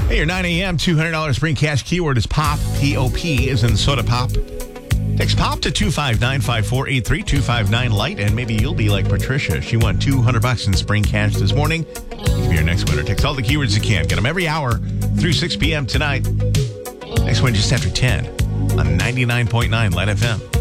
Hey, your 9 a.m. $200 spring cash keyword is pop. P-O-P is in soda pop. Text pop to 259-5483, 259 and maybe you'll be like Patricia. She won $200 in spring cash this morning. You can be your next winner. Text all the keywords you can. Get them every hour through 6 p.m. tonight. Next one just after 10 on 99.9 Light FM.